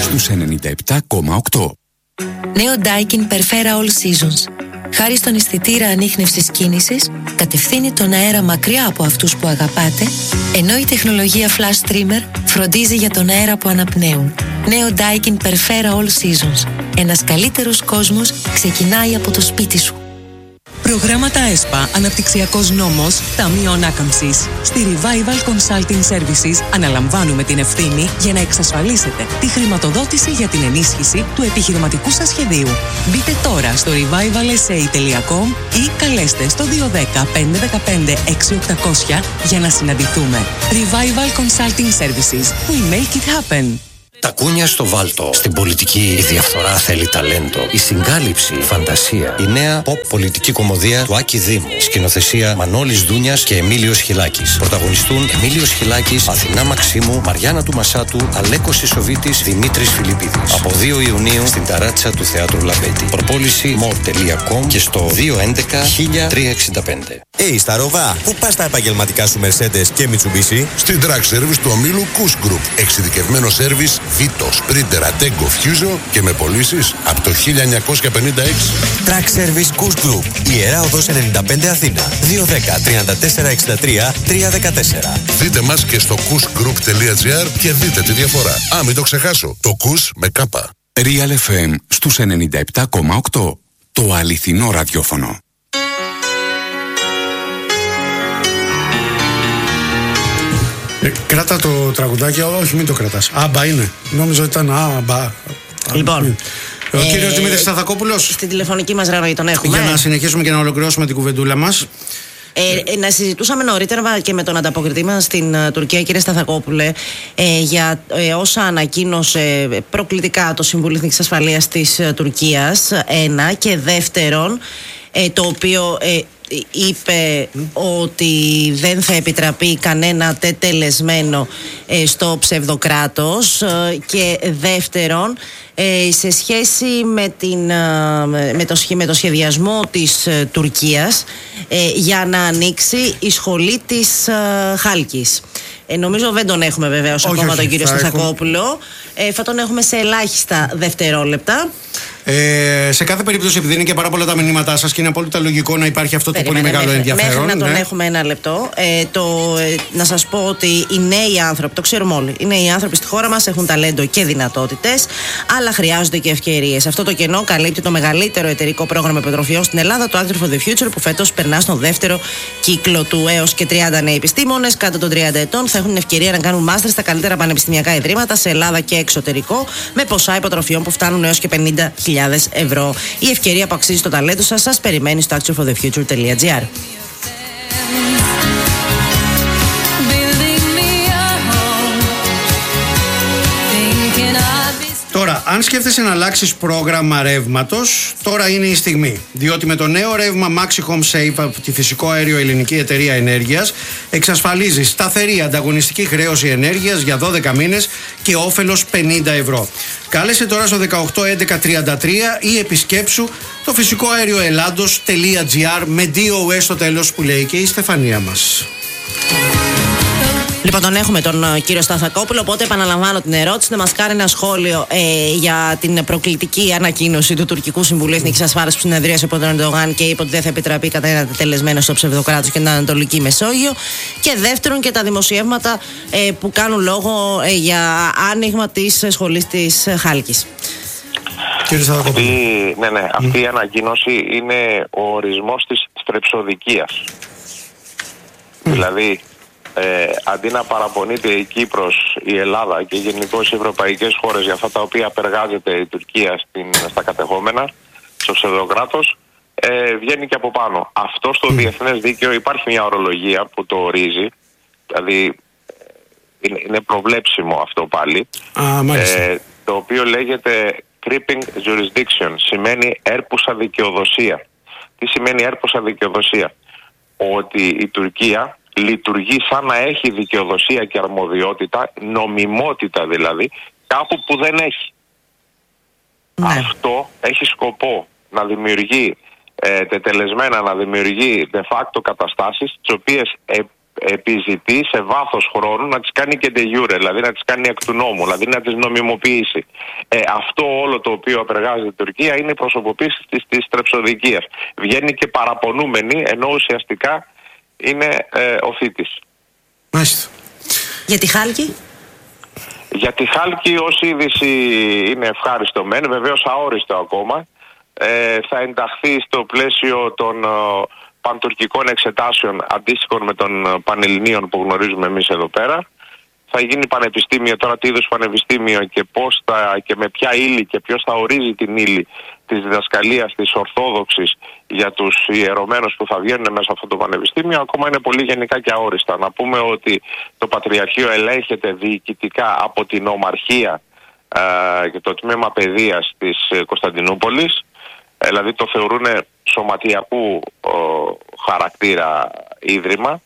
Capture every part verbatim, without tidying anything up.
στους ενενήντα επτά κόμμα οκτώ. Νέο Daikin Perfera All Seasons. Χάρη στον αισθητήρα ανίχνευσης κίνησης, κατευθύνει τον αέρα μακριά από αυτούς που αγαπάτε, ενώ η τεχνολογία Flash Trimmer φροντίζει για τον αέρα που αναπνέουν. Νέο Daikin Perfera All Seasons. Ένας καλύτερος κόσμος ξεκινάει από το σπίτι σου. Προγράμματα ΕΣΠΑ, Αναπτυξιακός Νόμος, Ταμείο Ανάκαμψης. Στη Revival Consulting Services αναλαμβάνουμε την ευθύνη για να εξασφαλίσετε τη χρηματοδότηση για την ενίσχυση του επιχειρηματικού σας σχεδίου. Μπείτε τώρα στο revival s a τελεία com ή καλέστε στο δύο ένα μηδέν πέντε ένα πέντε έξι οκτακόσια για να συναντηθούμε. Revival Consulting Services. We make it happen. Τα κούνια στο βάλτο. Στην πολιτική η διαφθορά θέλει ταλέντο. Η συγκάλυψη, η φαντασία. Η νέα pop πολιτική κομμωδία του Άκη Δήμου. Σκηνοθεσία Μανώλης Δούνιας και Εμίλιος Χιλάκης. Πρωταγωνιστούν Εμίλιος Χιλάκης, Αθηνά Μαξίμου, Μαριάννα του Μασάτου, Αλέκος Ισοβίτης, Δημήτρης Φιλιππίδης. Από δύο Ιουνίου στην ταράτσα του Θεάτρου Λαμπέτη. Προπόληση μορ τελεία κομ και στο δύο έντεκα χίλια τριακόσια εξήντα πέντε. Hey, στα Ροβά, πού πας τα επαγγελματικά σου Mercedes και Mitsubishi? Στην Track Service του ομίλου Kuss Group. Εξειδικευμένο σέρβις Vito, Sprinter, Ateco, Fuso και με πωλήσεις από το χίλια εννιακόσια πενήντα έξι. Track Service Kuss Group. Ιερά Οδός ενενήντα πέντε Αθήνα. δύο ένα μηδέν τριάντα τέσσερα εξήντα τρία τριακόσια δεκατέσσερα. Δείτε μας και στο kuss group τελεία gr και δείτε τη διαφορά. Α, μην το ξεχάσω. Το Kuss με κάπα. Real εφ εμ στους ενενήντα επτά κόμμα οκτώ. Το αληθινό ραδιόφωνο. Ε, κράτα το τραγουδάκι, όχι μην το κρατάς. Άμπα είναι. Νόμιζα ότι ήταν άμπα. Λοιπόν. Ο ε, κύριος Δημήτρης Σταθακόπουλος. Στην τηλεφωνική μας γραμμή τον έχουμε. Για να συνεχίσουμε και να ολοκληρώσουμε την κουβεντούλα μας. Ε, να συζητούσαμε νωρίτερα και με τον ανταποκριτή μας στην uh, Τουρκία, κύριε Σταθακόπουλε, ε, για ε, όσα ανακοίνωσε προκλητικά το Συμβούλιο Εθνικής Ασφαλείας της uh, Τουρκίας, ένα, και δεύτερον, ε, το οποίο ε, είπε ότι δεν θα επιτραπεί κανένα τετελεσμένο ε, στο ψευδοκράτος, ε, και δεύτερον, ε, σε σχέση με, την, ε, με, το, με το σχεδιασμό της ε, Τουρκίας ε, για να ανοίξει η σχολή της ε, Χάλκης. Ε, νομίζω δεν τον έχουμε βεβαίως όχι, ακόμα όχι, τον κύριο Σταθακόπουλο. Ε, θα τον έχουμε σε ελάχιστα δευτερόλεπτα. Ε, σε κάθε περίπτωση, επειδή είναι και πάρα πολλά τα μηνύματά σας και είναι απόλυτα λογικό να υπάρχει αυτό το πολύ μεγάλο μέχρι, ενδιαφέρον. Μέχρι να τον ναι. έχουμε ένα λεπτό. Ε, το, ε, να σας πω ότι οι νέοι άνθρωποι, το ξέρουμε όλοι, οι νέοι άνθρωποι στη χώρα μας έχουν ταλέντο και δυνατότητες, αλλά χρειάζονται και ευκαιρίες. Αυτό το κενό καλύπτει το μεγαλύτερο εταιρικό πρόγραμμα υποτροφιών στην Ελλάδα, το Actor for the Future, που φέτος περνά στον δεύτερο κύκλο του. Έως και τριάντα νέοι επιστήμονες κάτω των τριάντα ετών θα έχουν ευκαιρία να κάνουν μάστερ στα καλύτερα πανεπιστημιακά ιδρύματα σε Ελλάδα και εξωτερικό, με ποσά υποτροφιών που φτάνουν έως και πενήντα χιλιάδες ευρώ. Η ευκαιρία που αξίζει το ταλέντο σας σας περιμένει στο actor for the future τελεία gr. Τώρα, αν σκέφτεσαι να αλλάξεις πρόγραμμα ρεύματος, τώρα είναι η στιγμή. Διότι με το νέο ρεύμα Maxi Home Save από τη Φυσικό Αέριο Ελληνική Εταιρεία Ενέργειας εξασφαλίζει σταθερή ανταγωνιστική χρέωση ενέργειας για δώδεκα μήνες και όφελος πενήντα ευρώ. Κάλεσε τώρα στο δεκαοκτώ έντεκα τριάντα τρία ή επισκέψου το φυσικό αέριο ελλάδος τελεία gr με ντι ο ες στο τέλος, που λέει και η Στεφανία μας. Λοιπόν, τον έχουμε τον uh, κύριο Σταθακόπουλο, οπότε επαναλαμβάνω την ερώτηση, να μας κάνει ένα σχόλιο ε, για την προκλητική ανακοίνωση του Τουρκικού Συμβουλίου Εθνικής Ασφάλειας που συνεδρίασε από τον Ερντογάν και είπε ότι δεν θα επιτραπεί κατά ένα τελεσμένο στο ψευδοκράτος και την Ανατολική Μεσόγειο. Και δεύτερον, και τα δημοσιεύματα ε, που κάνουν λόγο ε, για άνοιγμα της σχολής της Χάλκης. Αυτή, ναι, ναι, αυτή η ανακοίνωση είναι ο ορισμός της στρεψοδικίας. Mm. Δηλαδή, Ε, αντί να παραπονείται η Κύπρος, η Ελλάδα και γενικώς οι ευρωπαϊκές χώρες για αυτά τα οποία απεργάζεται η Τουρκία στην, στα κατεχόμενα, στο ψευδοκράτος, ε, βγαίνει και από πάνω. Αυτό στο mm. διεθνές δίκαιο υπάρχει μια ορολογία που το ορίζει, δηλαδή είναι, είναι προβλέψιμο αυτό πάλι, ah, ε, το οποίο λέγεται creeping jurisdiction, σημαίνει έρπουσα δικαιοδοσία. Τι σημαίνει έρπουσα δικαιοδοσία? Ότι η Τουρκία λειτουργεί σαν να έχει δικαιοδοσία και αρμοδιότητα, νομιμότητα δηλαδή, κάπου που δεν έχει. Ναι. Αυτό έχει σκοπό να δημιουργεί ε, τετελεσμένα, να δημιουργεί de facto καταστάσεις τις οποίες ε, επιζητεί σε βάθος χρόνου να τις κάνει και de jure, δηλαδή να τις κάνει εκ του νόμου, δηλαδή να τις νομιμοποιήσει. Ε, αυτό όλο το οποίο απεργάζεται η Τουρκία είναι η προσωποποίηση της, της στρεψοδικίας. Βγαίνει και παραπονούμενη, ενώ ουσιαστικά είναι ε, ο θήτης. Μάλιστα. Για τη Χάλκη? Για τη Χάλκη ως είδηση είναι ευχάριστο μεν, βεβαίως αόριστο ακόμα. Ε, θα ενταχθεί στο πλαίσιο των ε, παντουρκικών εξετάσεων αντίστοιχων με των πανελληνίων που γνωρίζουμε εμείς εδώ πέρα. Θα γίνει πανεπιστήμιο, τώρα τι είδους πανεπιστήμιο και πώς θα, και με ποια ύλη και ποιος θα ορίζει την ύλη της διδασκαλίας της Ορθόδοξης για τους ιερωμένους που θα βγαίνουν μέσα από αυτό το πανεπιστήμιο, ακόμα είναι πολύ γενικά και αόριστα. Να πούμε ότι το Πατριαρχείο ελέγχεται διοικητικά από την Ομαρχία ε, και το Τμήμα Παιδείας της Κωνσταντινούπολης, ε, δηλαδή το θεωρούν σωματιακού ε, χαρακτήρα ίδρυμα.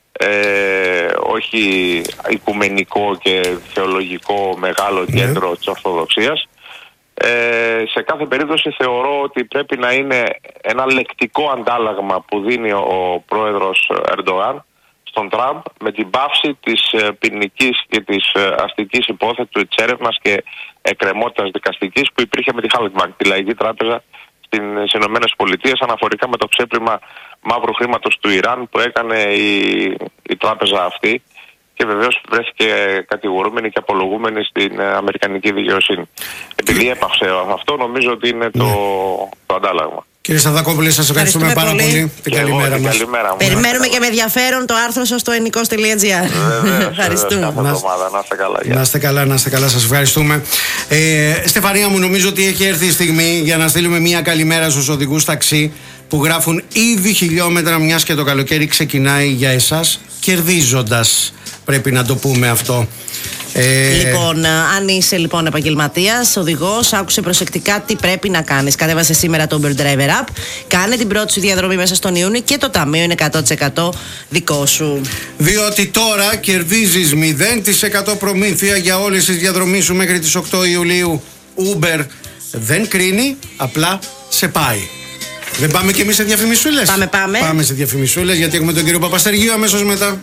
Ε, όχι οικουμενικό και θεολογικό μεγάλο κέντρο mm. της Ορθοδοξίας. Ε, σε κάθε περίπτωση θεωρώ ότι πρέπει να είναι ένα λεκτικό αντάλλαγμα που δίνει ο πρόεδρος Ερντογάν στον Τραμπ με την πάυση της ποινικής και της αστικής υπόθεσης, της έρευνας και εκκρεμότητας δικαστικής που υπήρχε με τη Halkbank, τη Λαϊκή Τράπεζα στις Ηνωμένες Πολιτείες, αναφορικά με το ξέπλυμα μαύρου χρήματος του Ιράν που έκανε η, η τράπεζα αυτή, και βεβαίως βρέθηκε κατηγορούμενη και απολογούμενη στην αμερικανική δικαιοσύνη. Επειδή έπαυσε αυτό, νομίζω ότι είναι το, το αντάλλαγμα. Κύριε Σταθακόπουλε, σας ευχαριστούμε, ευχαριστούμε πάρα πολύ. Την καλημέρα μας. Καλημέρα. Περιμένουμε και με ενδιαφέρον το άρθρο σας στο ενικός τελεία τζι άρ. Ευχαριστούμε. Να είστε καλά. Να είστε καλά, να είστε καλά. Σας ευχαριστούμε. Ε, Στεφανία μου, νομίζω ότι έχει έρθει η στιγμή για να στείλουμε μια καλημέρα στους οδηγούς ταξί που γράφουν ήδη χιλιόμετρα, μιας και το καλοκαίρι ξεκινάει για εσάς, κερδίζοντας. Πρέπει να το πούμε αυτό. Ε... Λοιπόν, αν είσαι λοιπόν επαγγελματίας, οδηγός, άκουσε προσεκτικά τι πρέπει να κάνεις. Κατέβασε σήμερα το Uber Driver App, κάνε την πρώτη σου διαδρομή μέσα στον Ιούνιο και το ταμείο είναι εκατό τοις εκατό δικό σου. Διότι τώρα κερδίζεις μηδέν τοις εκατό προμήθεια για όλες τις διαδρομές σου μέχρι τις οκτώ Ιουλίου. Uber δεν κρίνει, απλά σε πάει. Δεν πάμε κι εμείς σε διαφημισούλες? Πάμε, πάμε. Πάμε σε διαφημισούλες, γιατί έχουμε τον κύριο Παπαστεργίου αμέσως μετά.